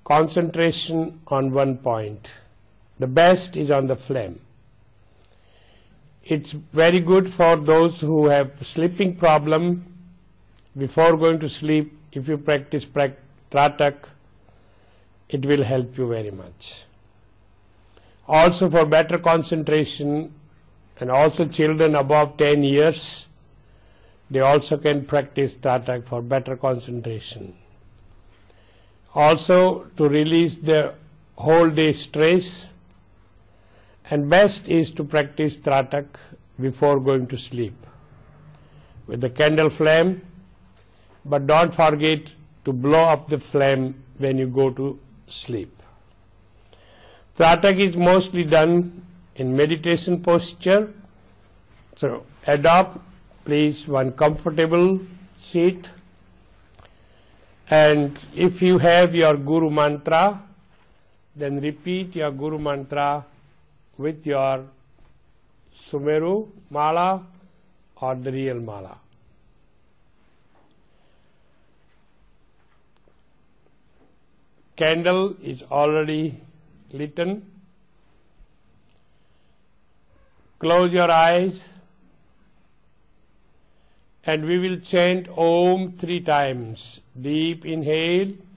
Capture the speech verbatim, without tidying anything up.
concentration on one point. The best is on the flame. It's very good for those who have sleeping problem. Before going to sleep, if you practice Tratak, it will help you very much. Also for better concentration, and also children above ten years, they also can practice Tratak for better concentration. Also to release the whole day stress, and best is to practice Tratak before going to sleep with the candle flame, but don't forget to blow up the flame when you go to sleep. Tratak is mostly done in meditation posture, so adopt please one comfortable seat, and if you have your Guru mantra, then repeat your Guru mantra with your Sumeru mala or the real mala. Candle is already lit. Close your eyes and we will chant Om three times. Deep inhale.